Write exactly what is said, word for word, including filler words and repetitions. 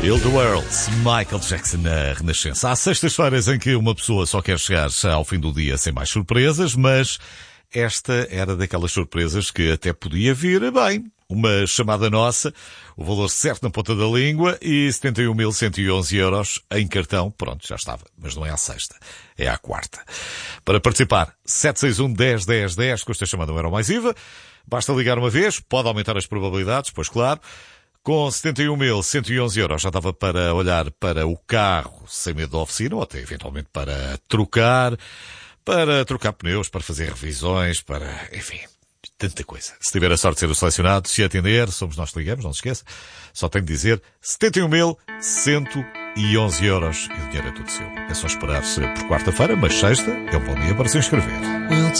Build the World, Michael Jackson na Renascença. Há sextas-feiras em que uma pessoa só quer chegar ao fim do dia sem mais surpresas, mas esta era daquelas surpresas que até podia vir bem. Uma chamada nossa, o valor certo na ponta da língua e setenta e um mil cento e onze euros em cartão. Pronto, já estava, mas não é à sexta, é à quarta. Para participar, sete seis um, dez, dez, dez, custa a chamada um euro mais I V A. Basta ligar uma vez, pode aumentar as probabilidades, pois claro. Com setenta e um mil cento e onze euros já dava para olhar para o carro sem medo da oficina, ou até eventualmente para trocar, para trocar pneus, para fazer revisões, para, enfim, tanta coisa. Se tiver a sorte de ser o selecionado, se atender, somos nós que ligamos, não se esqueça. Só tenho de dizer setenta e um mil cento e onze euros e o dinheiro é tudo seu. É só esperar-se por quarta-feira, mas sexta é um bom dia para se inscrever.